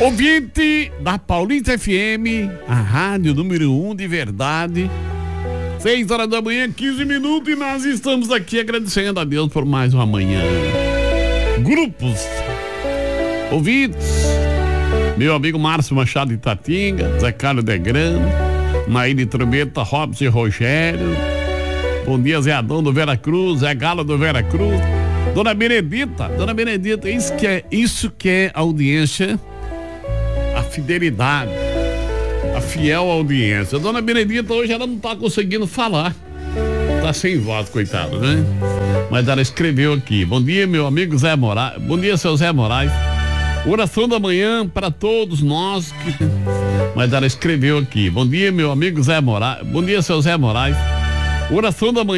Ouvinte da Paulista FM, a rádio número 1 de verdade. 6 horas da manhã, 15 minutos, e nós estamos aqui agradecendo a Deus por mais uma manhã. Grupos, ouvintes, meu amigo Márcio Machado de Itatinga, Zé Carlos de Grande, Maí de Trombeta, Robson e Rogério. Bom dia, Zé Adão do Veracruz, Zé Galo do Veracruz. Dona Benedita, isso que é audiência, a fidelidade, a fiel audiência. Dona Benedita hoje ela não tá conseguindo falar, tá sem voz, coitada, né? Mas ela escreveu aqui: bom dia, meu amigo Zé Moraes, bom dia, seu Zé Moraes, oração da manhã para todos nós que... Mas ela escreveu aqui: bom dia, meu amigo Zé Moraes, bom dia, seu Zé Moraes, oração da manhã